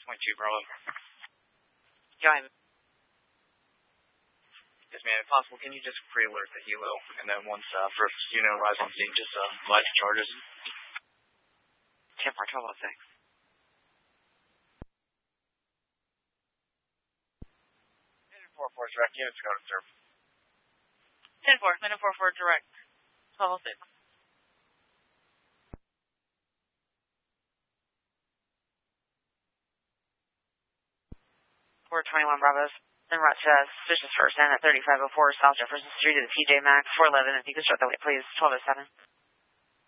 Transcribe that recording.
22 Bravo. Join. Yes, ma'am. If possible, can you just pre-alert the helo? And then once first unit arrives on scene, just advise the charges. 10-4-1206. 4-4 direct units go to serve. 10-4, minute 4-4 direct. 1206. 421 Bravos. En route to suspicious first and at 3504 South Jefferson Street to the TJ Maxx 411. If you could start the way, please. 1207.